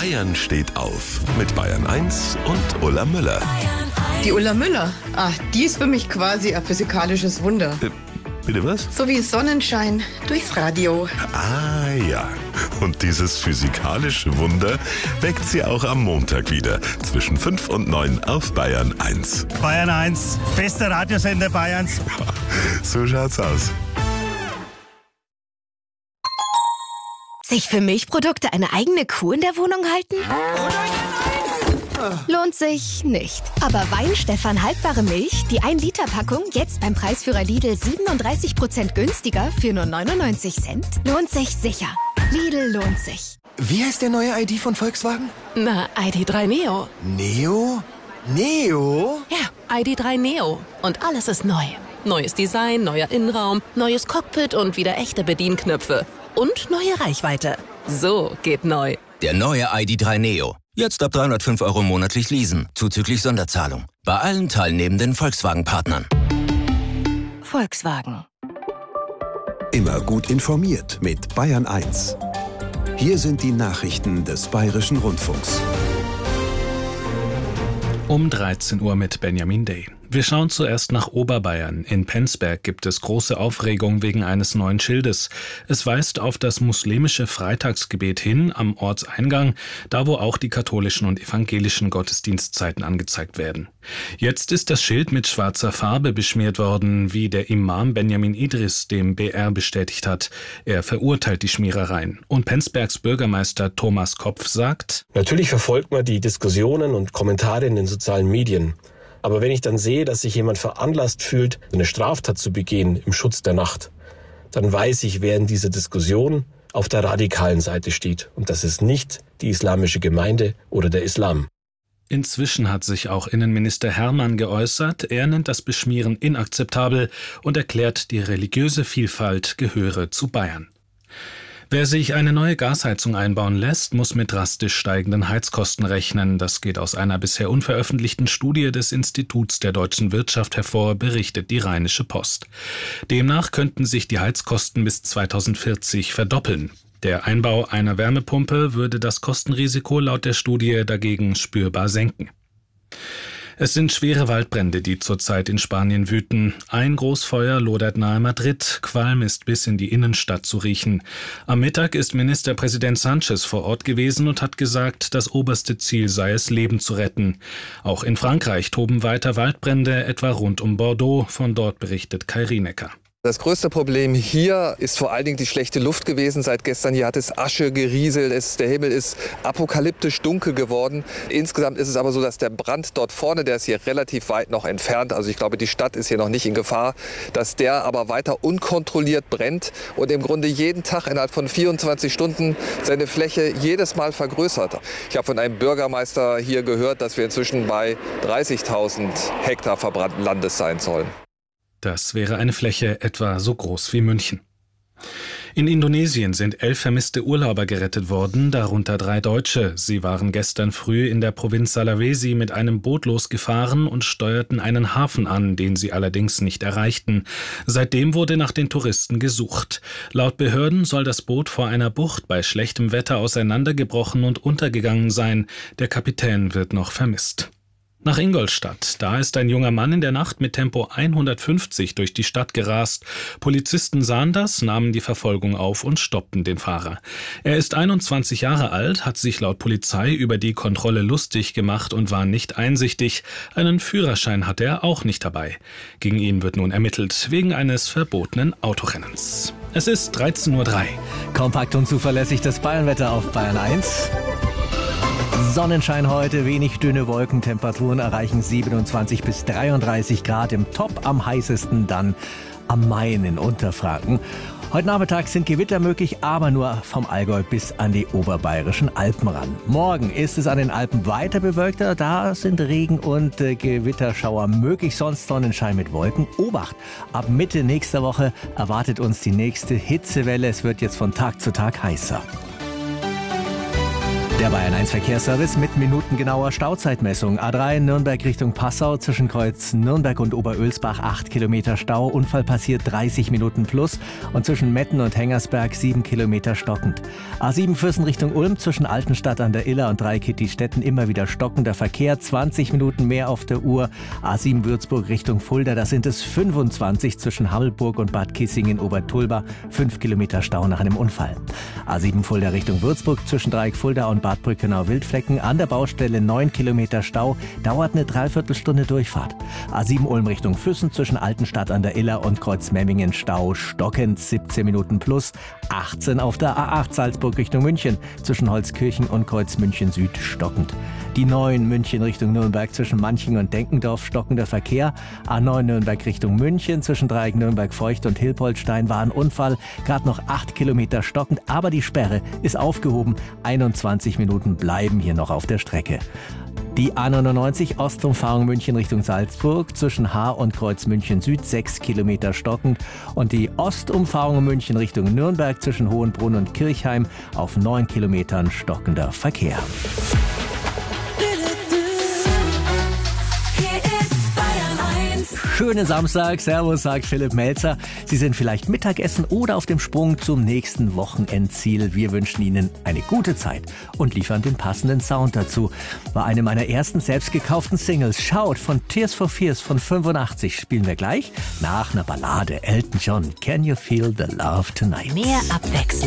Bayern steht auf mit Bayern 1 und Ulla Müller. Die Ulla Müller, die ist für mich quasi ein physikalisches Wunder. Bitte was? So wie Sonnenschein durchs Radio. Ah ja, und dieses physikalische Wunder weckt sie auch am Montag wieder zwischen 5 und 9 auf Bayern 1. Bayern 1, bester Radiosender Bayerns. So schaut's aus. Sich für Milchprodukte eine eigene Kuh in der Wohnung halten? Lohnt sich nicht. Aber Weinstefan haltbare Milch, die 1-Liter-Packung, jetzt beim Preisführer Lidl 37% günstiger für nur 99 Cent, lohnt sich sicher. Lidl lohnt sich. Wie heißt der neue ID von Volkswagen? Na, ID.3 Neo. Neo? Neo? Ja, ID.3 Neo. Und alles ist neu. Neues Design, neuer Innenraum, neues Cockpit und wieder echte Bedienknöpfe. Und neue Reichweite. So geht neu. Der neue ID.3 Neo. Jetzt ab 305 € monatlich leasen, zuzüglich Sonderzahlung. Bei allen teilnehmenden Volkswagen-Partnern. Volkswagen. Immer gut informiert mit Bayern 1. Hier sind die Nachrichten des Bayerischen Rundfunks. Um 13 Uhr mit Benjamin Day. Wir schauen zuerst nach Oberbayern. In Penzberg gibt es große Aufregung wegen eines neuen Schildes. Es weist auf das muslimische Freitagsgebet hin am Ortseingang, da wo auch die katholischen und evangelischen Gottesdienstzeiten angezeigt werden. Jetzt ist das Schild mit schwarzer Farbe beschmiert worden, wie der Imam Benjamin Idris dem BR bestätigt hat. Er verurteilt die Schmierereien. Und Penzbergs Bürgermeister Thomas Kopf sagt: Natürlich verfolgt man die Diskussionen und Kommentare in den sozialen Medien. Aber wenn ich dann sehe, dass sich jemand veranlasst fühlt, eine Straftat zu begehen im Schutz der Nacht, dann weiß ich, wer in dieser Diskussion auf der radikalen Seite steht. Und das ist nicht die islamische Gemeinde oder der Islam. Inzwischen hat sich auch Innenminister Hermann geäußert. Er nennt das Beschmieren inakzeptabel und erklärt, die religiöse Vielfalt gehöre zu Bayern. Wer sich eine neue Gasheizung einbauen lässt, muss mit drastisch steigenden Heizkosten rechnen. Das geht aus einer bisher unveröffentlichten Studie des Instituts der deutschen Wirtschaft hervor, berichtet die Rheinische Post. Demnach könnten sich die Heizkosten bis 2040 verdoppeln. Der Einbau einer Wärmepumpe würde das Kostenrisiko laut der Studie dagegen spürbar senken. Es sind schwere Waldbrände, die zurzeit in Spanien wüten. Ein Großfeuer lodert nahe Madrid. Qualm ist bis in die Innenstadt zu riechen. Am Mittag ist Ministerpräsident Sánchez vor Ort gewesen und hat gesagt, das oberste Ziel sei es, Leben zu retten. Auch in Frankreich toben weiter Waldbrände, etwa rund um Bordeaux. Von dort berichtet Kai Rienecker. Das größte Problem hier ist vor allen Dingen die schlechte Luft gewesen. Seit gestern hier hat es Asche gerieselt, der Himmel ist apokalyptisch dunkel geworden. Insgesamt ist es aber so, dass der Brand dort vorne, der ist hier relativ weit noch entfernt, also ich glaube, die Stadt ist hier noch nicht in Gefahr, dass der aber weiter unkontrolliert brennt und im Grunde jeden Tag innerhalb von 24 Stunden seine Fläche jedes Mal vergrößert. Ich habe von einem Bürgermeister hier gehört, dass wir inzwischen bei 30.000 Hektar verbrannten Landes sein sollen. Das wäre eine Fläche etwa so groß wie München. In Indonesien sind 11 vermisste Urlauber gerettet worden, darunter 3 Deutsche. Sie waren gestern früh in der Provinz Sulawesi mit einem Boot losgefahren und steuerten einen Hafen an, den sie allerdings nicht erreichten. Seitdem wurde nach den Touristen gesucht. Laut Behörden soll das Boot vor einer Bucht bei schlechtem Wetter auseinandergebrochen und untergegangen sein. Der Kapitän wird noch vermisst. Nach Ingolstadt. Da ist ein junger Mann in der Nacht mit Tempo 150 durch die Stadt gerast. Polizisten sahen das, nahmen die Verfolgung auf und stoppten den Fahrer. Er ist 21 Jahre alt, hat sich laut Polizei über die Kontrolle lustig gemacht und war nicht einsichtig. Einen Führerschein hatte er auch nicht dabei. Gegen ihn wird nun ermittelt, wegen eines verbotenen Autorennens. Es ist 13:03 Uhr. Kompakt und zuverlässig das Bayernwetter auf Bayern 1. Sonnenschein heute, wenig dünne Wolken, Temperaturen erreichen 27 bis 33 Grad, im Top am heißesten dann am Main in Unterfranken. Heute Nachmittag sind Gewitter möglich, aber nur vom Allgäu bis an die oberbayerischen Alpen ran. Morgen ist es an den Alpen weiter bewölkter, da sind Regen- und Gewitterschauer möglich, sonst Sonnenschein mit Wolken. Obacht, ab Mitte nächster Woche erwartet uns die nächste Hitzewelle, es wird jetzt von Tag zu Tag heißer. Der Bayern 1 Verkehrsservice mit minutengenauer Stauzeitmessung. A3 Nürnberg Richtung Passau zwischen Kreuz Nürnberg und Oberölsbach 8 Kilometer Stau. Unfall passiert 30 Minuten plus. Und zwischen Metten und Hengersberg 7 Kilometer stockend. A7 Fürsten Richtung Ulm zwischen Altenstadt an der Iller und Dreikitti-Stetten immer wieder stockender Verkehr. 20 Minuten mehr auf der Uhr. A7 Würzburg Richtung Fulda, da sind es 25 zwischen Hammelburg und Bad Kissingen Obertulba. 5 Kilometer Stau nach einem Unfall. A7 Fulda Richtung Würzburg zwischen Dreieck Fulda und Bad Brückenau-Wildflecken. An der Baustelle 9 Kilometer Stau, dauert eine Dreiviertelstunde Durchfahrt. A7 Ulm Richtung Füssen zwischen Altenstadt an der Iller und Kreuz Memmingen Stau stockend, 17 Minuten plus. 18 auf der A8 Salzburg Richtung München zwischen Holzkirchen und Kreuz München Süd stockend. Die 9 München Richtung Nürnberg zwischen Manching und Denkendorf stockender Verkehr. A9 Nürnberg Richtung München zwischen Dreieck Nürnberg-Feucht und Hilpoltstein war ein Unfall. Gerade noch 8 Kilometer stockend, aber die Sperre ist aufgehoben. 21 Minuten bleiben hier noch auf der Strecke. Die A99 Ostumfahrung München Richtung Salzburg zwischen Haar und Kreuz München Süd 6 Kilometer stockend und die Ostumfahrung München Richtung Nürnberg zwischen Hohenbrunn und Kirchheim auf 9 Kilometern stockender Verkehr. Schönen Samstag, Servus, sagt Philipp Melzer. Sie sind vielleicht Mittagessen oder auf dem Sprung zum nächsten Wochenendziel. Wir wünschen Ihnen eine gute Zeit und liefern den passenden Sound dazu. War eine meiner ersten selbst gekauften Singles. Shout von Tears for Fears von 85 spielen wir gleich nach einer Ballade. Elton John, Can You Feel the Love Tonight? Mehr Abwechslung.